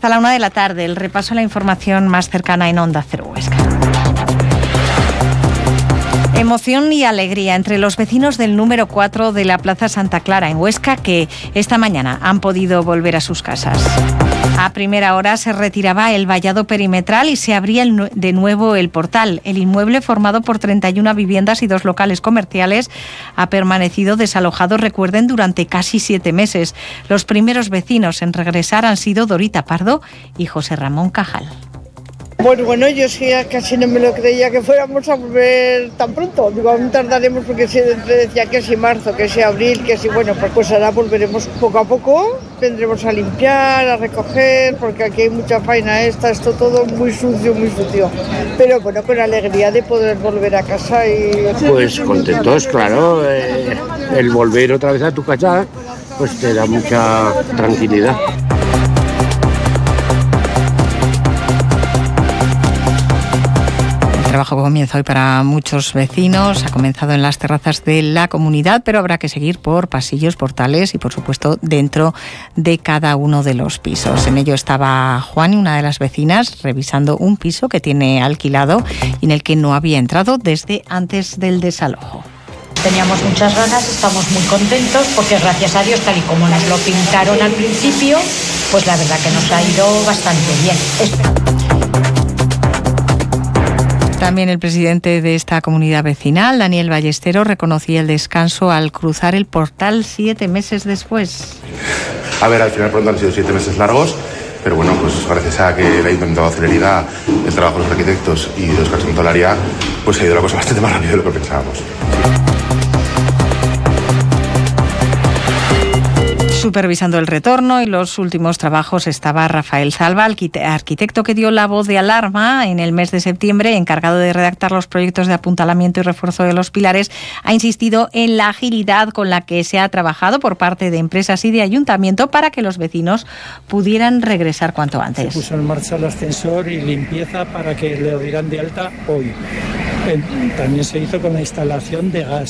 hasta la 1 de la tarde. El repaso a la información más cercana en Onda Cero Huesca. Emoción y alegría entre los vecinos del número 4 de la Plaza Santa Clara en Huesca, que esta mañana han podido volver a sus casas. A primera hora se retiraba el vallado perimetral y se abría de nuevo el portal. El inmueble, formado por 31 viviendas y 2 locales comerciales, ha permanecido desalojado, recuerden, durante casi 7 meses. Los primeros vecinos en regresar han sido Dorita Pardo y José Ramón Cajal. Bueno, yo sí casi no me lo creía que fuéramos a volver tan pronto. Digo, aún tardaremos porque siempre decía que si marzo, que si abril, que si pues ahora volveremos poco a poco. Vendremos a limpiar, a recoger, porque aquí hay mucha faena, esto todo muy sucio. Pero bueno, con alegría de poder volver a casa y... Pues contentos, claro. El volver otra vez a tu casa, pues te da mucha tranquilidad. El trabajo comienza hoy para muchos vecinos, ha comenzado en las terrazas de la comunidad, pero habrá que seguir por pasillos, portales y, por supuesto, dentro de cada uno de los pisos. En ello estaba Juan, una de las vecinas, revisando un piso que tiene alquilado y en el que no había entrado desde antes del desalojo. Teníamos muchas ganas, estamos muy contentos porque, gracias a Dios, tal y como nos lo pintaron al principio, pues la verdad que nos ha ido bastante bien. También el presidente de esta comunidad vecinal, Daniel Ballesteros, reconocía el descanso al cruzar el portal 7 meses después. A ver, al final pronto han sido 7 meses largos, pero bueno, pues gracias a que el Ayuntamiento ha dado celeridad, el trabajo de los arquitectos y de Óscar Santolaria, pues ha ido la cosa bastante más rápido de lo que pensábamos. Supervisando el retorno y los últimos trabajos estaba Rafael Salva, arquitecto que dio la voz de alarma en el mes de septiembre, encargado de redactar los proyectos de apuntalamiento y refuerzo de los pilares. Ha insistido en la agilidad con la que se ha trabajado por parte de empresas y de ayuntamiento para que los vecinos pudieran regresar cuanto antes. Se puso en marcha el ascensor y limpieza para que le dieran de alta hoy. También se hizo con la instalación de gas.